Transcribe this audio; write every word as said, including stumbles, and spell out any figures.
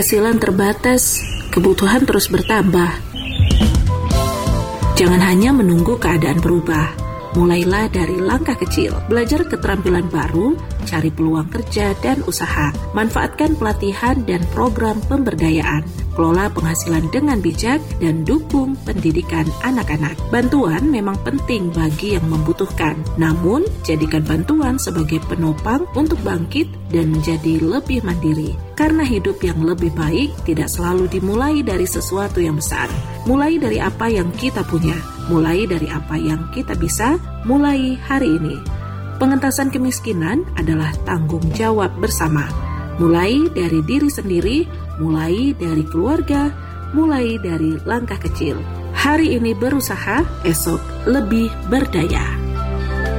Penghasilan terbatas, kebutuhan terus bertambah. Jangan hanya menunggu keadaan berubah. Mulailah dari langkah kecil, belajar keterampilan baru, cari peluang kerja dan usaha, manfaatkan pelatihan dan program pemberdayaan, kelola penghasilan dengan bijak, dan dukung pendidikan anak-anak. Bantuan memang penting bagi yang membutuhkan, namun jadikan bantuan sebagai penopang untuk bangkit dan menjadi lebih mandiri. Karena hidup yang lebih baik tidak selalu dimulai dari sesuatu yang besar. Mulai dari apa yang kita punya, mulai dari apa yang kita bisa, mulai hari ini. Pengentasan kemiskinan adalah tanggung jawab bersama. Mulai dari diri sendiri, mulai dari keluarga, mulai dari langkah kecil. Hari ini berusaha, esok lebih berdaya.